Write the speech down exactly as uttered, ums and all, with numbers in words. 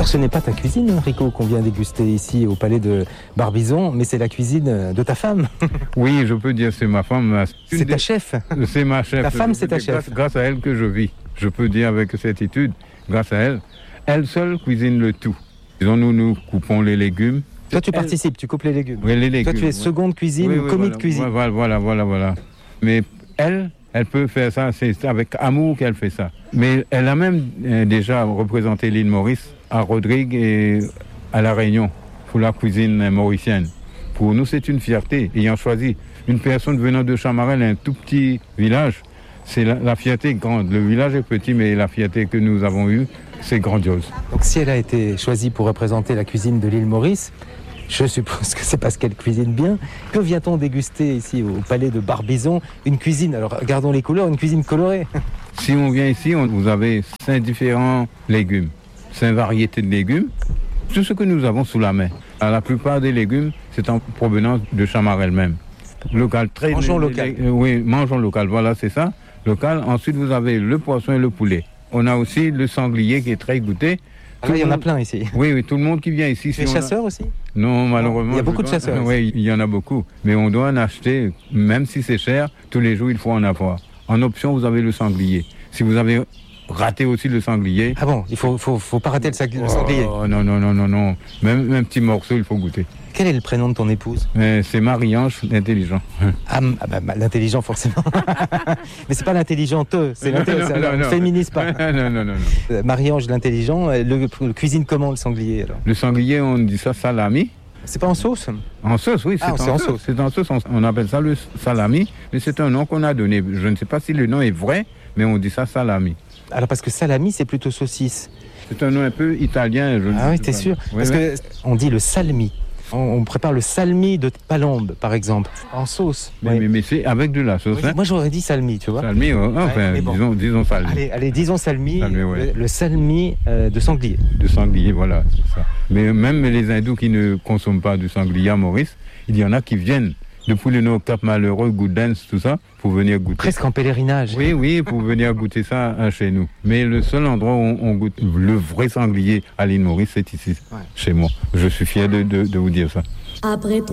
ce n'est pas ta cuisine, Enrico, qu'on vient déguster ici au palais de Barbizon, mais c'est la cuisine de ta femme. Oui, je peux dire c'est ma femme. C'est ta chef. C'est ma chef. Ta femme, c'est ta grâce, chef. Grâce à elle que je vis. Je peux dire avec certitude, grâce à elle, elle seule cuisine le tout. Disons, nous, nous coupons les légumes. Toi, tu elle... participes, tu coupes les légumes. Oui, les légumes. Toi, tu es seconde cuisine oui, ou oui, commis voilà, de cuisine. Voilà, voilà, voilà, voilà. Mais elle, elle peut faire ça, c'est avec amour qu'elle fait ça. Mais elle a même euh, déjà représenté l'île Maurice à Rodrigue et à La Réunion pour la cuisine mauricienne. Pour nous, c'est une fierté. Ayant choisi une personne venant de Chamarel, un tout petit village, c'est la, la fierté grande. Le village est petit, mais la fierté que nous avons eue, c'est grandiose. Donc si elle a été choisie pour représenter la cuisine de l'île Maurice, je suppose que c'est parce qu'elle cuisine bien. Que vient-on déguster ici au palais de Barbizon? Une cuisine, alors regardons les couleurs, une cuisine colorée. Si on vient ici, on, vous avez cinq différents légumes, cinq variétés de légumes, tout ce que nous avons sous la main. Alors, la plupart des légumes, c'est en provenance de Chamarel même. Local, très mangeons local. Euh, oui, mangeons local, voilà, c'est ça. Local. Ensuite, vous avez le poisson et le poulet. On a aussi le sanglier qui est très goûté. Ah là, il y en a plein ici. Oui, oui, tout le monde qui vient ici. Les si chasseurs a... aussi? Non, malheureusement. Il y a beaucoup de dois... chasseurs. Oui, il y en a beaucoup. Mais on doit en acheter, même si c'est cher, tous les jours, il faut en avoir. En option, vous avez le sanglier. Si vous avez raté aussi le sanglier... Ah bon, il faut, faut, faut pas rater le, sag... oh, le sanglier. Non, non, non, non, non. Même un petit morceau, il faut goûter. Quel est le prénom de ton épouse? Mais c'est Marie-Ange, l'intelligent. Ah, ah bah, l'intelligent forcément. Mais c'est pas l'intelligente, c'est l'intelligent. On ne féminise pas. Non, non, non, non. Marie-Ange, l'intelligent, le, le cuisine comment le sanglier alors? Le sanglier, on dit ça salami. C'est pas en sauce? En sauce, oui, c'est ah, en, en sauce. sauce. C'est en sauce, on, on appelle ça le salami, mais c'est un nom qu'on a donné. Je ne sais pas si le nom est vrai, mais on dit ça salami. Alors parce que salami, c'est plutôt saucisse. C'est un nom un peu italien. Je ah oui, t'es sûr? Oui, parce oui. que on dit le salmi. On, on prépare le salmi de palombe, par exemple, en sauce. Mais, oui. mais, mais c'est avec de la sauce. Oui, hein? Moi, j'aurais dit salmi, tu vois. Salmi, oh, enfin, ouais, bon. disons, disons salmi. Allez, allez, disons salmi, salmi ouais. le, le salmi euh, de sanglier. De sanglier, voilà, c'est ça. Mais même les hindous qui ne consomment pas du sanglier à Maurice, il y en a qui viennent depuis le Nord Cap Malheureux, Goudens, tout ça, pour venir goûter. Presque en pèlerinage. Oui, oui, pour venir goûter ça hein, chez nous. Mais le seul endroit où on goûte le vrai sanglier à l'île Maurice, c'est ici, ouais. Chez moi. Je suis fier de, de, de vous dire ça. Après